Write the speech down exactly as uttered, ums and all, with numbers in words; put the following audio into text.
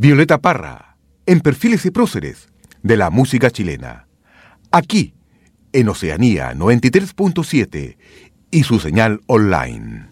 Violeta Parra, en Perfiles y Próceres de la música chilena. Aquí, en Oceanía noventa y tres punto siete y su señal online.